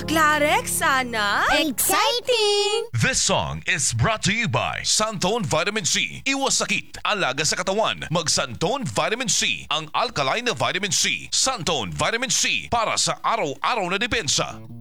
Baklarex, sana? Exciting! This song is brought to you by Santone Vitamin C. Iwas sakit, alaga sa katawan. Mag Santone Vitamin C, ang alkaline na vitamin C. Santone Vitamin C para sa araw-araw na depensa.